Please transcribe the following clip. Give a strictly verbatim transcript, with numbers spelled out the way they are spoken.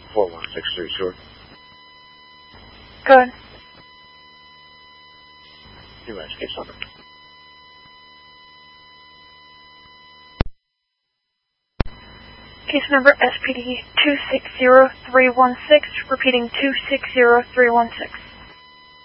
four one six three, sure. Good. Human case number. Case number S P D two six zero three one six, repeating two six zero three one six.